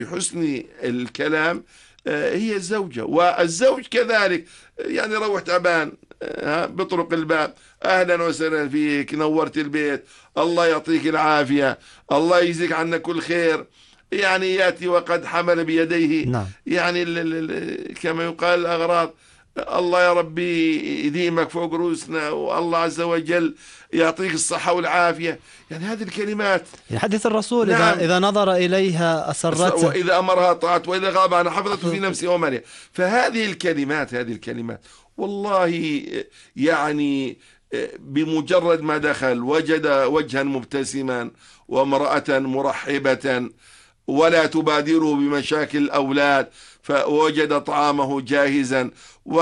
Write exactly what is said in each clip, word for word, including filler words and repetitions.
بحسن الكلام هي الزوجة. والزوج كذلك، يعني روح تعبان بطرق الباب، أهلا وسهلا فيك، نورت البيت، الله يعطيك العافية، الله يجزيك عنا كل خير، يعني يأتي وقد حمل بيديه نعم. يعني ال ال كما يقال الأغراض، الله يا ربي يديمك فوق رؤوسنا، والله عز وجل يعطيك الصحة والعافية. يعني هذه الكلمات. يعني حديث الرسول إذا نعم. إذا نظر إليها أسرته. وإذا أمرها طاعت، وإذا غاب عنها حفظته في حفظت. نفسه ومالها. فهذه الكلمات هذه الكلمات والله يعني بمجرد ما دخل وجد وجها مبتسما وامرأة مرحبة ولا تبادره بمشاكل الأولاد، فوجد طعامه جاهزا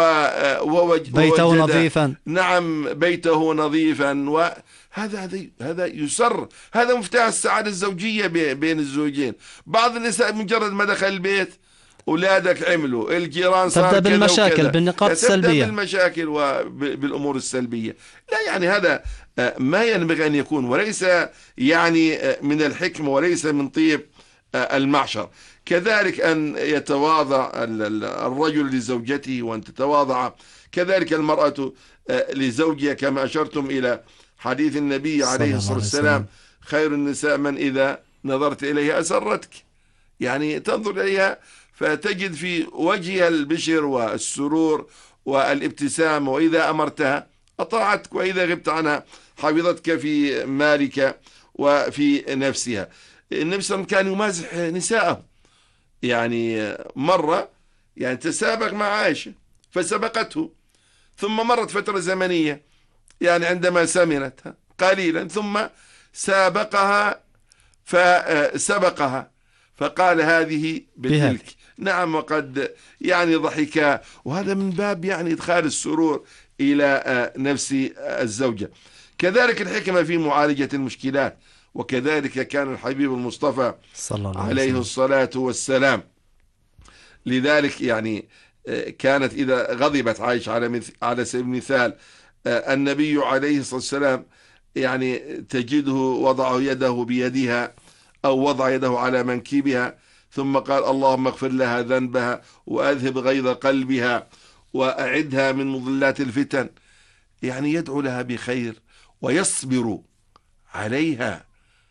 بيته ووجد نظيفا. نعم بيته نظيفا. وهذا هذا هذا يسر، هذا مفتاح السعادة الزوجية بين الزوجين. بعض النساء مجرد ما دخل البيت أولادك عملوا، الجيران صار تبدأ كذا بالمشاكل، وكذا، بالنقاط تبدأ السلبية. بالمشاكل وبالأمور السلبية. لا، يعني هذا ما ينبغي أن يكون، وليس يعني من الحكمة، وليس من طيب المعشر. كذلك أن يتواضع الرجل لزوجته وأن تتواضع كذلك المرأة لزوجها، كما أشرتم إلى حديث النبي صلى عليه الله الصلاة عليه والسلام: وسلم. خير النساء من إذا نظرت إليها أسرتك. يعني تنظر إليها فتجد في وجهها البشر والسرور والابتسامة، وإذا أمرتها أطاعتك، وإذا غبت عنها حفظتك في مالك وفي نفسها. النبي صلى الله عليه وسلم كان يمازح نساءه، يعني مرة يعني تسابق مع عائشة فسبقته، ثم مرت فترة زمنية يعني عندما سمنت قليلا ثم سابقها فسبقها، فقال هذه بهذه. بتلك. نعم. وقد يعني ضحك، وهذا من باب يعني إدخال السرور إلى نفس الزوجة. كذلك الحكمة في معالجة المشكلات، وكذلك كان الحبيب المصطفى صلى الله عليه عليه وسلم. الصلاة والسلام. لذلك يعني كانت إذا غضبت عائشة على على سبيل المثال، النبي عليه الصلاة والسلام يعني تجده وضع يده بيدها أو وضع يده على منكبها، ثم قال: اللهم اغفر لها ذنبها وأذهب غيظ قلبها وأعدها من مضلات الفتن. يعني يدعو لها بخير ويصبر عليها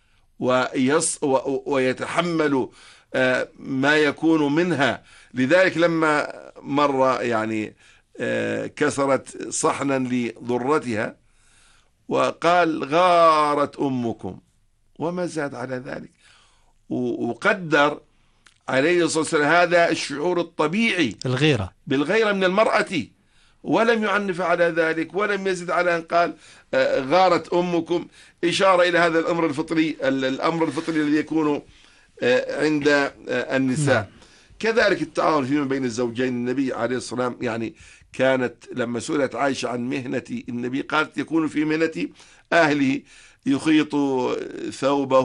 ويص ويتحمل ما يكون منها. لذلك لما مر يعني كسرت صحنا لضرتها وقال: غارت أمكم، وما زاد على ذلك، وقدر عليه الصلاة والسلام هذا الشعور الطبيعي الغيرة. بالغيرة من المرأة، ولم يعنف على ذلك، ولم يزد على أن قال غارت أمكم، إشارة إلى هذا الأمر الفطري، الأمر الفطري الذي يكون عند النساء. نعم. كذلك التعاون فيما بين الزوجين. النبي عليه الصلاة والسلام يعني كانت لما سئلت عائشة عن مهنة النبي قالت: يكون في مهنة أهله، يخيط ثوبه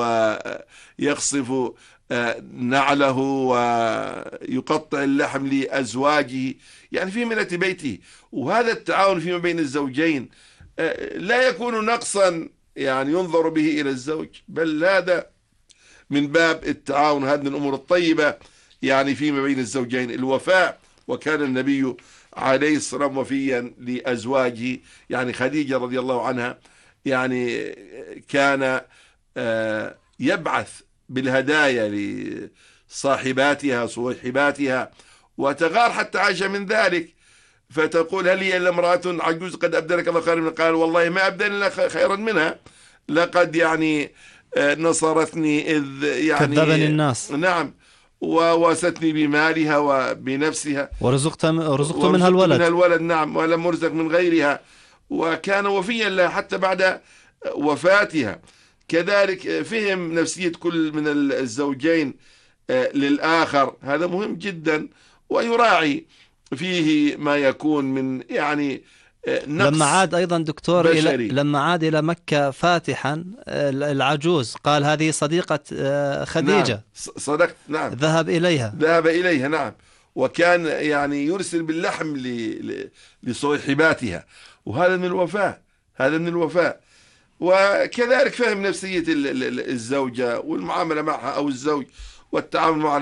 ويقصف نعله ويقطع اللحم لأزواجه، يعني في مهنة بيته. وهذا التعاون فيما بين الزوجين لا يكون نقصا يعني ينظر به إلى الزوج، بل هذا من باب التعاون. هذه من الأمور الطيبة يعني فيما بين الزوجين. الوفاء، وكان النبي عليه الصلاة والسلام وفيا لأزواجه. يعني خديجة رضي الله عنها يعني كان يبعث بالهدايا لصاحباتها صويحباتها، وتغار حتى عائشة من ذلك، فتقول: هل هي إلا امرأة عجوز قد أبدلك الله خيرا منها؟ قال: والله ما أبدلني خيرا منها، لقد يعني نصرتني إذ يعني كذبني الناس. نعم، وواستني بمالها وبنفسها، ورزقت رزقت منها ورزقت منها الولد. الولد. نعم، ولم أرزق من غيرها. وكان وفيا لها حتى بعد وفاتها. كذلك فهم نفسية كل من الزوجين للآخر، هذا مهم جدا، ويراعي فيه ما يكون من يعني نقص لما عاد أيضا دكتور إلى بشري. لما عاد إلى مكة فاتحا، العجوز قال: هذه صديقة خديجة. نعم، صدقت. نعم، ذهب إليها. ذهب إليها. نعم. وكان يعني يرسل باللحم لصيحباتها، وهذا من الوفاء، هذا من الوفاء. وكذلك فهم نفسية الزوجة والمعاملة معها أو الزوج، والتعامل مع